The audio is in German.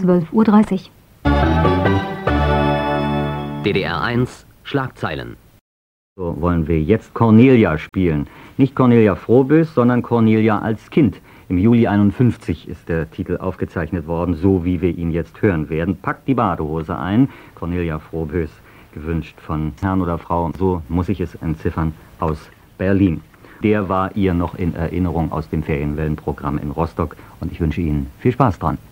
12:30 Uhr. DDR 1 Schlagzeilen. So wollen wir jetzt Cornelia spielen. Nicht Cornelia Froboess, sondern Cornelia als Kind. Im Juli 51 ist der Titel aufgezeichnet worden, so wie wir ihn jetzt hören werden. Packt die Badehose ein. Cornelia Froboess, gewünscht von Herrn oder Frau, so muss ich es entziffern, aus Berlin. Der war ihr noch in Erinnerung aus dem Ferienwellenprogramm in Rostock und ich wünsche Ihnen viel Spaß dran.